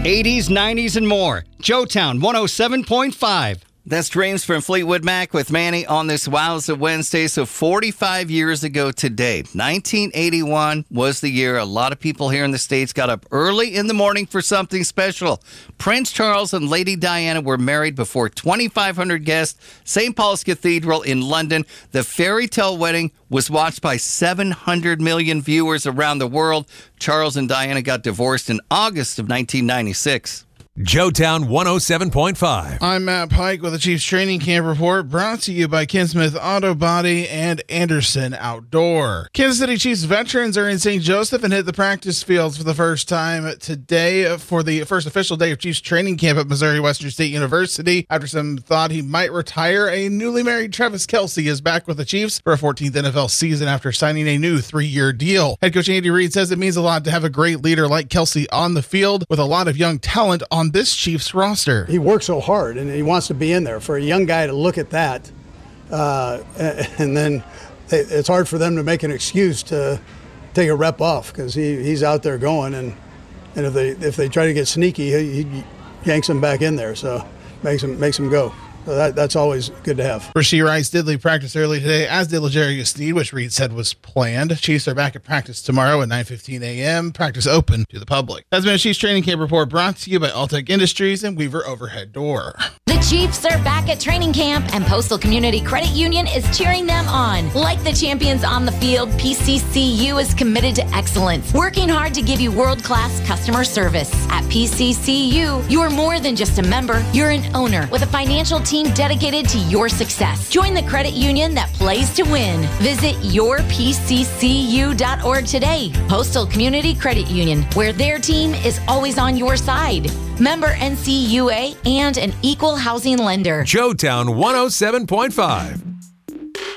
80s, 90s, and more. Joetown 107.5. That's Dreams from Fleetwood Mac with Manny on this Wowza Wednesday. So 45 years ago today, 1981 was the year a lot of people here in the States got up early in the morning for something special. Prince Charles and Lady Diana were married before 2,500 guests, St. Paul's Cathedral in London. The fairy tale wedding was watched by 700 million viewers around the world. Charles and Diana got divorced in August of 1996. Joetown 107.5. I'm Matt Pike with the Chiefs Training Camp Report, brought to you by Ken Smith Auto Body and Anderson Outdoor. Kansas City Chiefs veterans are in St. Joseph and hit the practice fields for the first time today for the first official day of Chiefs Training Camp at Missouri Western State University. After some thought he might retire, a newly married Travis Kelce is back with the Chiefs for a 14th NFL season after signing a new 3-year deal. Head coach Andy Reid says it means a lot to have a great leader like Kelce on the field with a lot of young talent on this Chiefs roster. He works so hard and he wants to be in there. For a young guy to look at that, and then it's hard for them to make an excuse to take a rep off because he's out there going, and if they try to get sneaky, he yanks them back in there, so makes them go. So that's always good to have. Rashee Rice did leave practice early today, as did L'Jarius Sneed, which Reid said was planned. Chiefs are back at practice tomorrow at 9:15 a.m. Practice open to the public. That's been a Chiefs Training Camp Report brought to you by Alltech Industries and Weaver Overhead Door. The Chiefs are back at training camp, and Postal Community Credit Union is cheering them on. Like the champions on the field, PCCU is committed to excellence, working hard to give you world-class customer service. At PCCU, you are more than just a member. You're an owner with a financial team dedicated to your success. Join the credit union that plays to win. Visit yourpccu.org today. Postal Community Credit Union, where their team is always on your side. Member NCUA and an equal housing lender. Joetown 107.5.